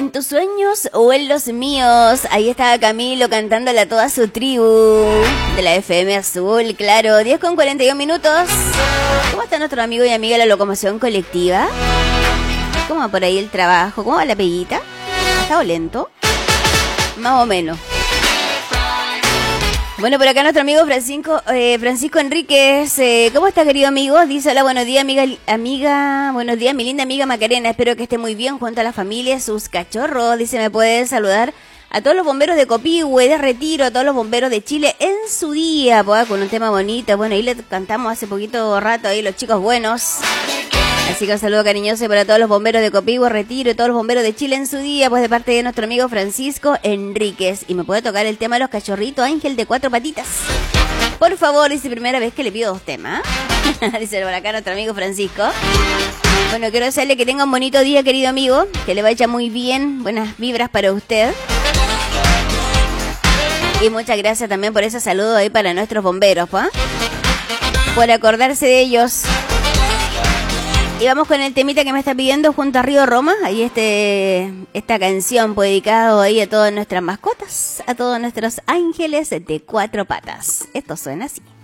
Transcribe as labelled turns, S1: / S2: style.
S1: ¿En tus sueños o en los míos? Ahí estaba Camilo cantándole a toda su tribu de la FM Azul, claro. 10:41. ¿Cómo está nuestro amigo y amiga de la locomoción colectiva? ¿Cómo va por ahí el trabajo? ¿Cómo va la peguita? ¿Está lento? Más o menos. Bueno, por acá nuestro amigo Francisco Enríquez. ¿Cómo está, querido amigo? Dice, hola, buenos días, amiga. Buenos días, mi linda amiga Macarena. Espero que esté muy bien junto a la familia, sus cachorros. Dice, ¿me puede saludar a todos los bomberos de Copihue, de Retiro, a todos los bomberos de Chile en su día? Pues, con un tema bonito. Bueno, ahí le cantamos hace poquito rato ahí los chicos buenos. Así que un saludo cariñoso para todos los bomberos de Copihue, Retiro y todos los bomberos de Chile en su día, pues de parte de nuestro amigo Francisco Enríquez. Y me puede tocar el tema de los cachorritos Ángel de 4 patitas. Por favor, dice, primera vez que le pido 2 temas. Dice por acá nuestro amigo Francisco. Bueno, quiero desearle que tenga un bonito día, querido amigo, que le vaya muy bien, buenas vibras para usted. Y muchas gracias también por ese saludo ahí para nuestros bomberos, ¿pues? Por acordarse de ellos. Y vamos con el temita que me está pidiendo junto a Río Roma. Ahí esta canción pues, dedicado ahí a todas nuestras mascotas, a todos nuestros ángeles de 4 patas. Esto suena así.